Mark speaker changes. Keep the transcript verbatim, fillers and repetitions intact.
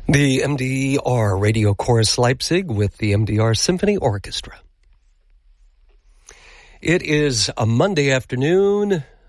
Speaker 1: The M D R Radio Chorus Leipzig with the M D R Symphony Orchestra. It is a Monday afternoon,